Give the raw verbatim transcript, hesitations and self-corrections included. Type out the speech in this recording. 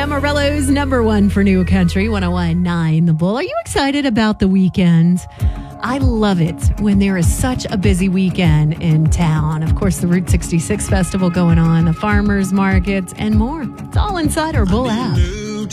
Amarillo's number one for New Country, one oh one point nine The Bull. Are you excited about the weekend? I love it when there is such a busy weekend in town. Of course, the Route sixty-six Festival going on, the farmers markets, and more. It's all inside our Bull app.